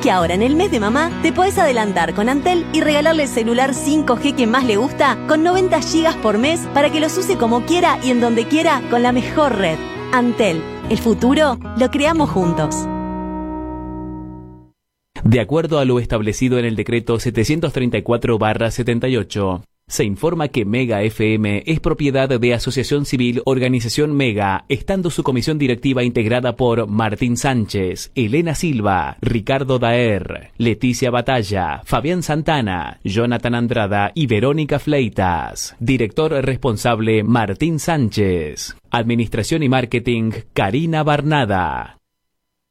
que ahora en el mes de mamá te podés adelantar con Antel y regalarle el celular 5G que más le gusta con 90 gigas por mes para que los use como quiera y en donde quiera con la mejor red. Antel, el futuro lo creamos juntos. De acuerdo a lo establecido en el decreto 734/78, se informa que Mega FM es propiedad de Asociación Civil Organización Mega, estando su comisión directiva integrada por Martín Sánchez, Elena Silva, Ricardo Daer, Leticia Batalla, Fabián Santana, Jonathan Andrada y Verónica Fleitas. Director responsable Martín Sánchez. Administración y Marketing Karina Barnada.